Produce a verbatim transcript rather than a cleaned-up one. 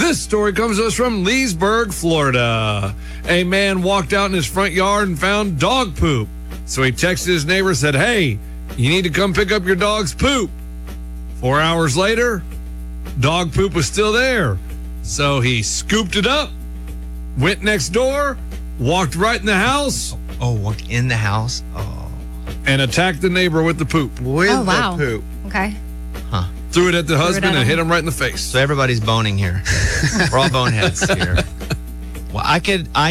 This story comes to us from Leesburg, Florida. A man walked out in his front yard and found dog poop. So he texted his neighbor and said, hey, you need to come pick up your dog's poop. Four hours later, dog poop was still there. So he scooped it up, went next door, walked right in the house. Oh, walked in the house? Oh. And attacked the neighbor with the poop. With Oh, wow. the poop. Okay. Huh. Threw it at the husband at and him. hit him right in the face. So everybody's boning here. We're all boneheads here. Well, I could, I